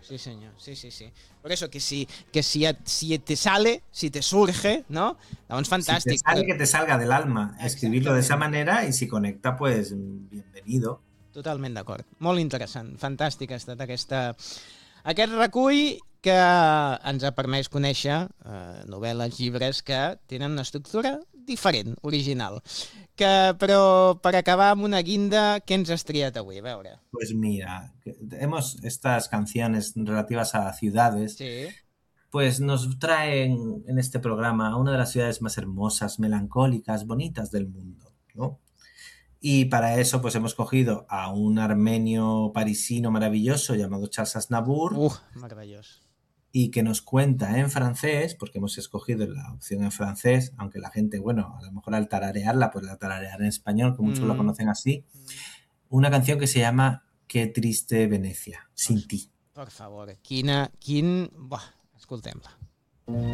sí, señor. Sí, sí, sí. Por eso que si te sale, si te surge, ¿no? Llavors Si te fantàstic. Però... sale, que te salga del alma. Escribirlo de esa Exactament. manera y si conecta, pues bienvenido. Totalment d'acord. Molt interessant. Fantàstic ha estat aquest recull que ens ha permès conèixer novel·les, llibres que tenen una estructura diferent, original. Però per acabar amb una guinda, què ens has triat avui? A veure. Pues mira, hemos estas canciones relativas a ciudades, Sí. pues nos traen en este programa a una de las ciudades más hermosas, melancólicas, bonitas del mundo, ¿no? Y para eso, pues hemos cogido a un armenio parisino maravilloso llamado Charles Aznavour Meravellós. y que nos cuenta en francés, porque hemos escogido la opción en francés, aunque la gente, bueno, a lo mejor al tararearla, pues la tarareará en español, que muchos la conocen así, una canción que se llama Qué triste Venecia, sin ti. Per favor, Buah, escoltem-la.